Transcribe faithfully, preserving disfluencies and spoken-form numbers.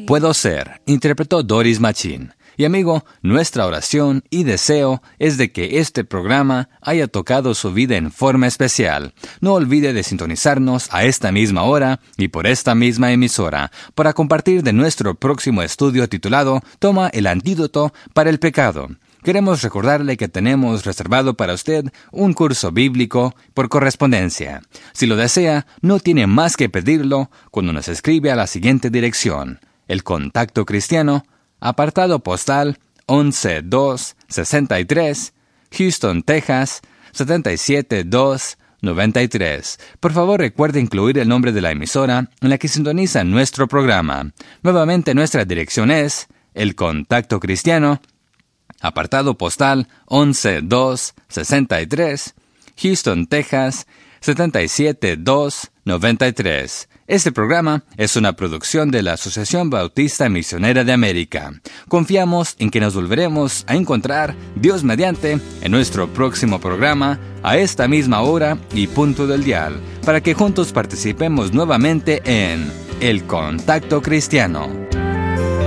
Puedo ser, interpretó Doris Machín. Y amigo, nuestra oración y deseo es de que este programa haya tocado su vida en forma especial. No olvide de sintonizarnos a esta misma hora y por esta misma emisora para compartir de nuestro próximo estudio titulado Toma el antídoto para el pecado. Queremos recordarle que tenemos reservado para usted un curso bíblico por correspondencia. Si lo desea, no tiene más que pedirlo cuando nos escribe a la siguiente dirección: El Contacto Cristiano, apartado postal once dos sesenta y tres, Houston, Texas, setenta y siete dos noventa y tres. Por favor, recuerde incluir el nombre de la emisora en la que sintoniza nuestro programa. Nuevamente, nuestra dirección es El Contacto Cristiano, apartado postal once dos sesenta y tres, Houston, Texas, setenta y siete dos noventa y tres. Este programa es una producción de la Asociación Bautista Misionera de América. Confiamos en que nos volveremos a encontrar, Dios mediante, en nuestro próximo programa, a esta misma hora y punto del dial, para que juntos participemos nuevamente en El Contacto Cristiano.